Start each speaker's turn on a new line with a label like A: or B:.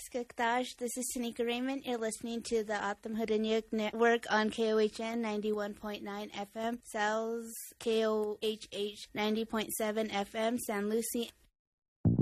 A: Skakdash. This is Tanika Raymond. You're listening to the Atam Hudanyuk Network on KOHN 91.9 FM, Sal's KOHH 90.7 FM, San Lucie